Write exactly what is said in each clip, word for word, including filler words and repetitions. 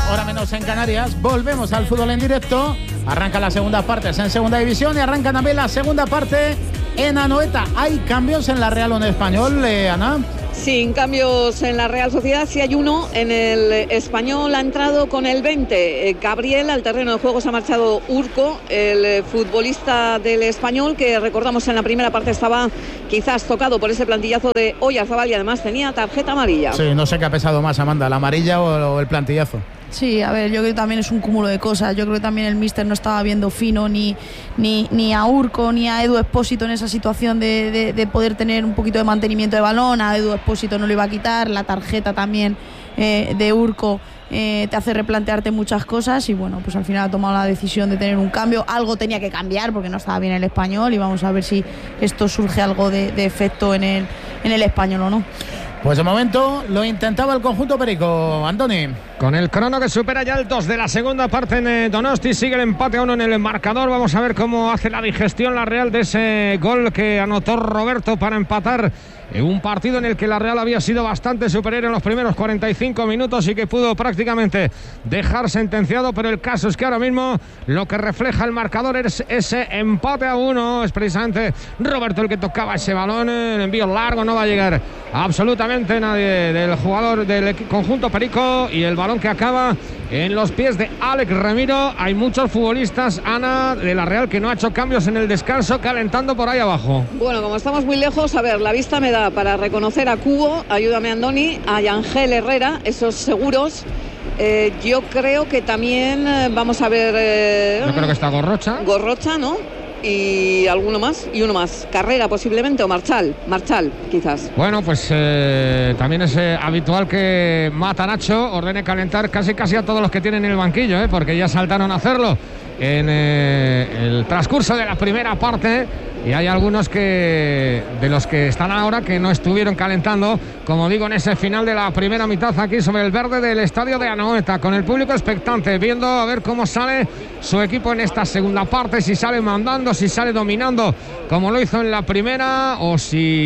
hora menos en Canarias. Volvemos al fútbol en directo. Arranca la segunda parte en segunda división y arranca también la segunda parte en Anoeta. ¿Hay cambios en la Real o en Español, eh, Ana? Sin cambios en la Real Sociedad, sí hay uno. En el Español ha entrado con el veinte. Gabriel, al terreno de juego se ha marchado Urco, el futbolista del Español, que recordamos en la primera parte estaba quizás tocado por ese plantillazo de Oyarzabal y además tenía tarjeta amarilla. Sí, no sé qué ha pesado más, Amanda, la amarilla o, o el plantillazo. Sí, a ver, yo creo que también es un cúmulo de cosas. Yo creo que también el míster no estaba viendo fino ni, ni, ni a Urco ni a Edu Expósito en esa situación de, de, de poder tener un poquito de mantenimiento de balón. A Edu Expósito no lo iba a quitar, la tarjeta también eh, de Urco eh, te hace replantearte muchas cosas y bueno, pues al final ha tomado la decisión de tener un cambio. Algo tenía que cambiar porque no estaba bien el Español y vamos a ver si esto surge algo de, de efecto en el, en el Español o no. Pues de momento lo intentaba el conjunto perico, Antoni. Con el crono que supera ya el dos de la segunda parte en Donosti, sigue el empate a uno en el marcador. Vamos a ver cómo hace la digestión la Real de ese gol que anotó Roberto para empatar en un partido en el que la Real había sido bastante superior en los primeros cuarenta y cinco minutos y que pudo prácticamente dejar sentenciado, pero el caso es que ahora mismo lo que refleja el marcador es ese empate a uno. Es precisamente Roberto el que tocaba ese balón, el envío largo, no va a llegar absolutamente nadie del jugador del conjunto perico y el balón que acaba en los pies de Alex Remiro. Hay muchos futbolistas, Ana, de la Real que no ha hecho cambios en el descanso, calentando por ahí abajo. Bueno, como estamos muy lejos, a ver, la vista me da para reconocer a Cubo, ayúdame Andoni, a Yangel Herrera, esos seguros. Eh, yo creo que también eh, vamos a ver... Eh, yo creo que está Gorrocha. Gorrocha, ¿no? Y alguno más, y uno más. Carrera posiblemente, o Marchal, Marchal quizás. Bueno, pues eh, también es eh, habitual que Matanacho ordene calentar casi casi a todos los que tienen en el banquillo, eh, porque ya saltaron a hacerlo en eh, el transcurso de la primera parte. Y hay algunos que de los que están ahora que no estuvieron calentando, como digo, en ese final de la primera mitad aquí sobre el verde del estadio de Anoeta, con el público expectante, viendo a ver cómo sale su equipo en esta segunda parte, si sale mandando, si sale dominando como lo hizo en la primera, o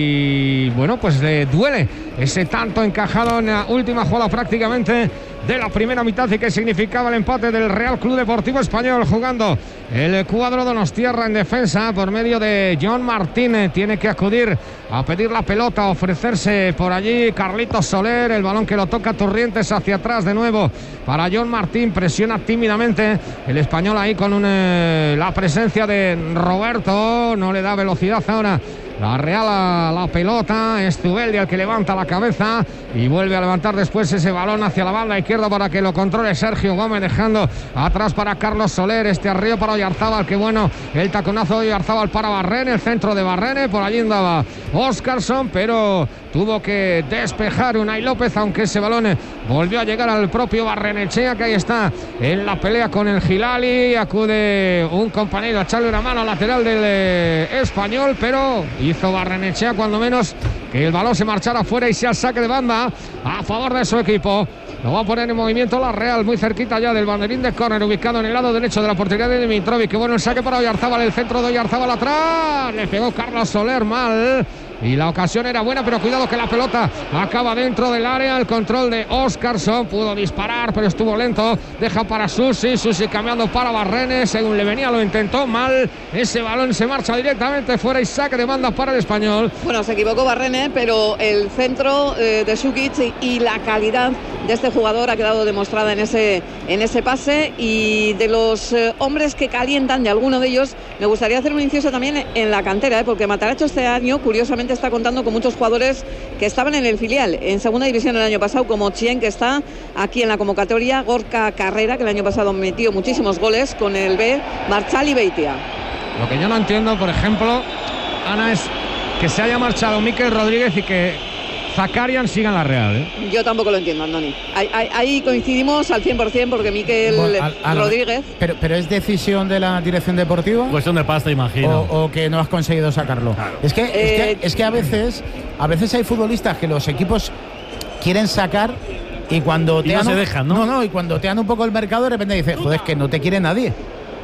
si, bueno, pues le duele ese tanto encajado en la última jugada prácticamente de la primera mitad y que significaba el empate del Real Club Deportivo Español, jugando el cuadro donostiarra en defensa por medio de John Martínez. Tiene que acudir a pedir la pelota, a ofrecerse por allí Carlitos Soler, el balón que lo toca Torrientes hacia atrás de nuevo para John Martín, presiona tímidamente el español ahí con un, eh, la presencia de Roberto, no le da velocidad ahora la Real a la pelota. Es Zubeldi el que levanta la cabeza y vuelve a levantar después ese balón hacia la banda izquierda para que lo controle Sergio Gómez, dejando atrás para Carlos Soler, este arriba para Oyarzabal, que bueno, el taconazo de Oyarzabal para Barrene, el centro de Barrene, por allí andaba Óscarson, pero tuvo que despejar Unai López, aunque ese balón volvió a llegar al propio Barrenechea, que ahí está en la pelea con el Hilali. Acude un compañero a echarle una mano al lateral del eh, español, pero hizo Barrenechea cuando menos que el balón se marchara fuera y sea saque de banda a favor de su equipo. Lo va a poner en movimiento la Real, muy cerquita ya del banderín de córner, ubicado en el lado derecho de la portería de Dimitrovic. Que bueno el saque para Oyarzabal, el centro de Oyarzabal atrás, le pegó Carlos Soler mal. Y la ocasión era buena, pero cuidado que la pelota acaba dentro del área. El control de Óscarson, pudo disparar, pero estuvo lento. Deja para Susi, Susi cambiando para Barrene. Según le venía, lo intentó mal. Ese balón se marcha directamente fuera y saque de banda para el español. Bueno, se equivocó Barrene, pero el centro eh, de Sukic y la calidad de este jugador ha quedado demostrada en ese, en ese pase. Y de los eh, hombres que calientan, de alguno de ellos, me gustaría hacer un inciso también en la cantera, ¿eh? porque Mataracho este año, curiosamente, está contando con muchos jugadores que estaban en el filial en segunda división el año pasado, como Chien, que está aquí en la convocatoria, Gorka Carrera, que el año pasado metió muchísimos goles con el B, Marchal y Beitia. Lo que yo no entiendo, por ejemplo, Ana, es que se haya marchado Mikel Rodríguez y que Zakarian siga en la Real, ¿eh? Yo tampoco lo entiendo, Andoni. Ahí, ahí, ahí coincidimos al cien por cien, porque Mikel bueno, al, al, Rodríguez... Pero, pero ¿es decisión de la dirección deportiva? Cuestión de pasta, imagino. O, o que no has conseguido sacarlo. Claro. Es, que, eh, es, que, es que a veces a veces hay futbolistas que los equipos quieren sacar y cuando te y no se dejan, ¿no? No, no, y cuando te dan un poco el mercado de repente dices, joder, es que no te quiere nadie.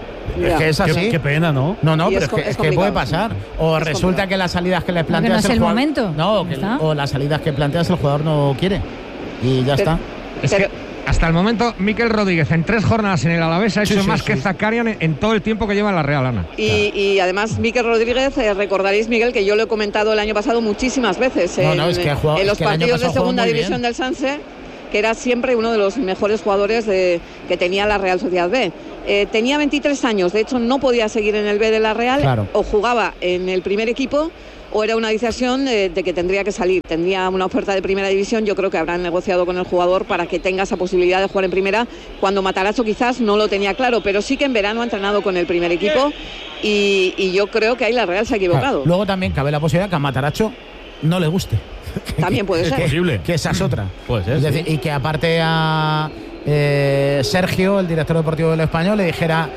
Es que es así. Qué, qué pena, ¿no? No, no, pero es, es, que, es que puede pasar. O es resulta complicado. Que las salidas que le planteas no es el, el jugador, momento. No, que, o las salidas que planteas el jugador no quiere. Y ya pero, está. Es pero, que hasta el momento Mikel Rodríguez en tres jornadas en el Alavés ha hecho sí, sí, más sí. que Zakarian en, en todo el tiempo que lleva en la Real, Ana. Y, claro. y además Mikel Rodríguez, eh, recordaréis, Miguel, que yo lo he comentado el año pasado muchísimas veces no, en, no, es que jugado, en los es que partidos de segunda división del Sanse, que era siempre uno de los mejores jugadores de, que tenía la Real Sociedad B. Eh, tenía veintitrés años, de hecho no podía seguir en el B de la Real, claro. o jugaba en el primer equipo, o era una decisión de, de que tendría que salir. Tendría una oferta de primera división, yo creo que habrán negociado con el jugador para que tenga esa posibilidad de jugar en primera, cuando Matarazzo quizás no lo tenía claro, pero sí que en verano ha entrenado con el primer equipo y, y yo creo que ahí la Real se ha equivocado. Claro. Luego también cabe la posibilidad que a Matarazzo no le guste. También puede ser. Que, posible. Que esa es otra. Puede ser, es decir, sí. Y que aparte a eh, Sergio, el director deportivo del Español, le dijera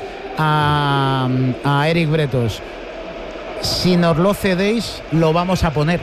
a, a Eric Bretos: si nos lo cedéis, lo vamos a poner.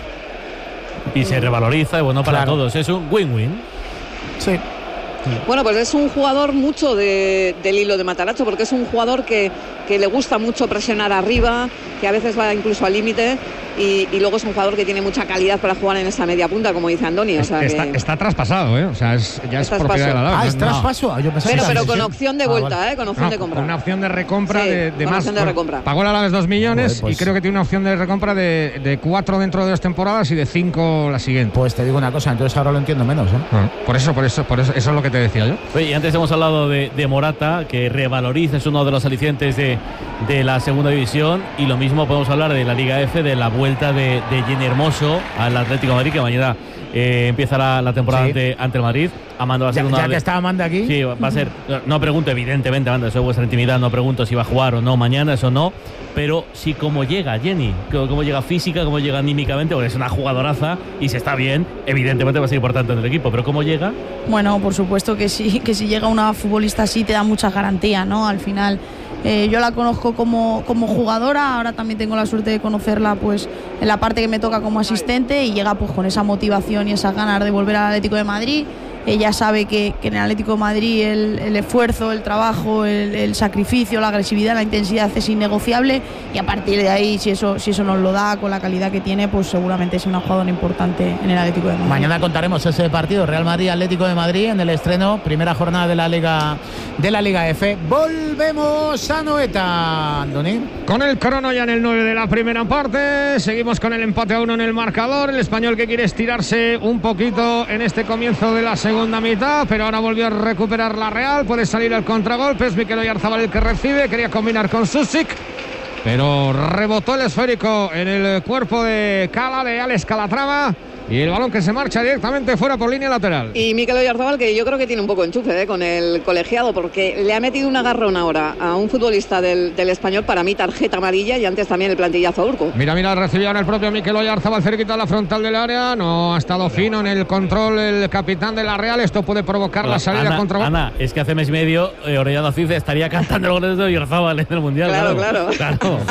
Y se revaloriza, y bueno, para claro. todos. Es un win-win. Sí. Bueno, pues es un jugador mucho de, del hilo de Matarazzo, porque es un jugador que, que le gusta mucho presionar arriba, que a veces va incluso al límite, y, y luego es un jugador que tiene mucha calidad para jugar en esa media punta, como dice Andoni. O sea está, que... está traspasado, ¿eh? O sea, es, ya es propiedad de la Alavés. Ah, es traspaso. No. Yo pero, pero con opción de vuelta, ah, vale. ¿eh? Con opción no, de compra. Una opción de recompra sí, de, de con más. Opción de recompra. Pagó el Alavés dos millones Joder, pues, y creo que tiene una opción de recompra de, de cuatro dentro de dos temporadas y de cinco la siguiente. Pues te digo una cosa, entonces ahora lo entiendo menos, ¿eh? Ah, por eso, por eso, por eso, eso es lo que te decía yo. Oye, y antes hemos hablado de, de Morata, que revaloriza, es uno de los alicientes de, de la segunda división, y lo mismo podemos hablar de la Liga F, de la vuelta de, de Jenny Hermoso al Atlético de Madrid, que mañana eh, empieza la, la temporada sí. ante, ante el Madrid. Amanda va a ser ya, una ya que de... está Amanda aquí. Sí, va a ser. No pregunto, evidentemente, Amanda, eso es vuestra intimidad. No pregunto si va a jugar o no mañana, eso no. Pero sí cómo llega Jenny, cómo llega física, cómo llega anímicamente, porque es una jugadoraza y si está bien, evidentemente va a ser importante en el equipo. Pero cómo llega. Bueno, por supuesto que sí, que si llega una futbolista así te da muchas garantías, ¿no? Al final. Eh, yo la conozco como, como jugadora, ahora también tengo la suerte de conocerla pues en la parte que me toca como asistente, y llega pues con esa motivación y esas ganas de volver al Atlético de Madrid. Ella sabe que, que en el Atlético de Madrid el, el esfuerzo, el trabajo, el, el sacrificio, la agresividad, la intensidad es innegociable, y a partir de ahí, si eso, si eso nos lo da con la calidad que tiene, pues seguramente es una jugadora importante en el Atlético de Madrid. Mañana contaremos ese partido, Real Madrid-Atlético de Madrid, en el estreno, primera jornada de la Liga de la Liga F. Volvemos a Noeta, Andoni. Con el crono ya en el nueve de la primera parte, seguimos con el empate a uno en el marcador. El Español que quiere estirarse un poquito en este comienzo de la segunda mitad, pero ahora volvió a recuperar la Real. Puede salir el contragolpe, es Mikel Oyarzabal el que recibe, quería combinar con Susic, pero rebotó el esférico en el cuerpo de Cala, de Alex Calatrava, y el balón que se marcha directamente fuera por línea lateral. Y Mikel Oyarzabal, que yo creo que tiene un poco enchufe ¿eh? con el colegiado, porque le ha metido un agarrón ahora a un futbolista del, del Español, para mí tarjeta amarilla, y antes también el plantillazo a Urco. Mira, mira, recibió ahora el propio Mikel Oyarzabal cerquita a la frontal del área, no ha estado fino en el control el capitán de la Real, esto puede provocar Hola, la salida Ana, contra... Ana, es que hace mes y medio eh, Orellana Cid estaría cantando el gol de Oyarzabal en el Mundial. Claro, claro. claro. claro.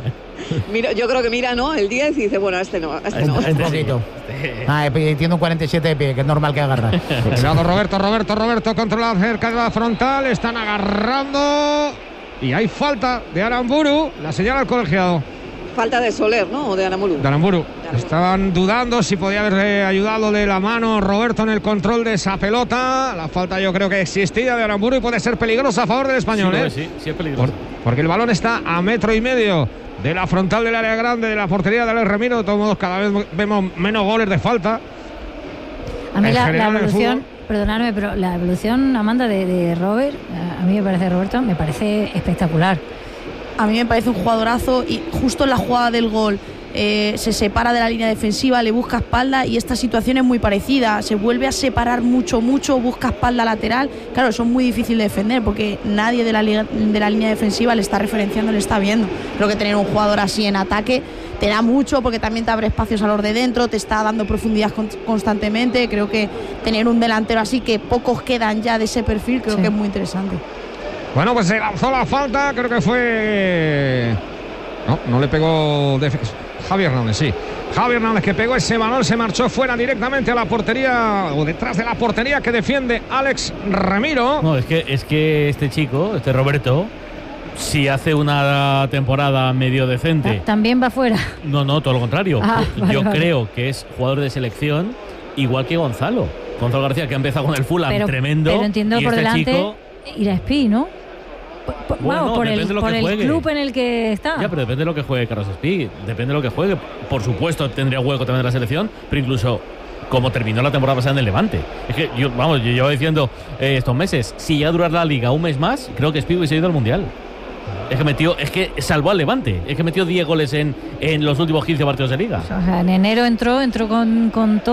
Mira, yo creo que mira, ¿no? El diez y dice, bueno, este no, este no. Un poquito. Ah, tiene un cuarenta y siete de pie, que es normal que agarra. Cuidado, Roberto, Roberto, Roberto controla cerca de la frontal, están agarrando y hay falta de Aramburu, la señala el colegiado. Falta de Soler, ¿no? O de Aramburu. De Aramburu. Estaban dudando si podía haberle ayudado de la mano Roberto en el control de esa pelota. La falta yo creo que existía de Aramburu y puede ser peligrosa a favor del Español. Sí, ¿eh? sí, sí es peligroso. Por, porque el balón está a metro y medio de la frontal del área grande, de la portería de Alex Remiro. De todos modos, cada vez vemos menos goles de falta. A mí la, la evolución, perdonadme, pero la evolución, Amanda, de, de Robert, a mí me parece, Roberto, me parece espectacular. A mí me parece un jugadorazo, y justo en la jugada del gol eh, se separa de la línea defensiva, le busca espalda, y esta situación es muy parecida, se vuelve a separar mucho, mucho, busca espalda lateral. Claro, eso es muy difícil de defender porque nadie de la, de la línea defensiva le está referenciando, le está viendo. Creo que tener un jugador así en ataque te da mucho, porque también te abre espacios a los de dentro, te está dando profundidad constantemente. Creo que tener un delantero así, que pocos quedan ya de ese perfil, creo sí. que es muy interesante. Bueno, pues se lanzó la falta, creo que fue... No, no le pegó... De... Javier Hernández, sí. Javier Hernández, que pegó ese balón, se marchó fuera directamente a la portería, o detrás de la portería que defiende Alex Remiro. No, es que, es que este chico, este Roberto, si hace una temporada medio decente... ¿También va fuera? No, no, todo lo contrario. Ah, vale, Yo vale. creo que es jugador de selección igual que Gonzalo. Gonzalo García, que ha empezado con el Fulham pero, tremendo. Pero entiendo y por este delante chico, ir a Espí, ¿no? Por, por, bueno, vamos, por el, de por el juegue. club en el que está. Ya, pero depende de lo que juegue Carlos Espí. Depende de lo que juegue. Por supuesto, tendría hueco también en la selección, pero incluso como terminó la temporada pasada en el Levante. Es que yo, vamos, yo llevo diciendo eh, estos meses, si ya durar la liga un mes más, creo que Espí hubiese ido al Mundial. Es que metió, es que salvó al Levante. Es que metió diez goles en, en los últimos quince partidos de liga. O sea, en enero entró, entró con, con todo.